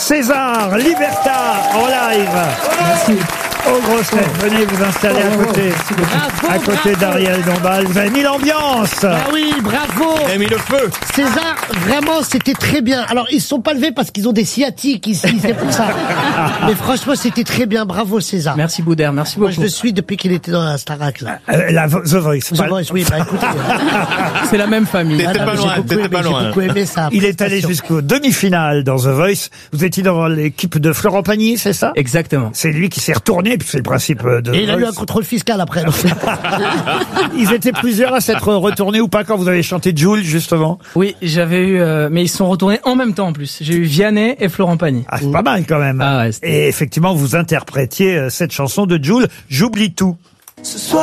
César Liberta en live. Merci. Aux grosses têtes, venez vous installer à côté d'Ariel Dombal. Vous avez mis l'ambiance. Ah oui, bravo. Il a mis le feu. César, vraiment, c'était très bien. Alors, ils se sont pas levés parce qu'ils ont des sciatiques ici, c'est pour ça. Mais franchement, c'était très bien. Bravo, César. Merci Boudère, merci Moi, beaucoup. je le suis depuis qu'il était dans la Starac, là. The Voice. The Voice, oui, bah écoutez. C'est la même famille. T'étais pas loin, t'étais pas loin. J'ai beaucoup aimé ça. Il est allé jusqu'aux demi-finales dans The Voice. Vous étiez dans l'équipe de Florent Pagny, c'est ça? Exactement. C'est lui qui s'est retourné, puis c'est le principe de Et il a eu un Voice. contrôle fiscal après. donc. Ils étaient plusieurs à s'être retournés ou pas quand vous avez chanté Jul, justement? Oui, j'avais eu, mais ils sont retournés en même temps en plus. J'ai eu Vianney et Florent Pagny. Ah, c'est pas mal quand même. Ah ouais, c'était- Et effectivement, vous interprétiez cette chanson de Jul, J'oublie tout.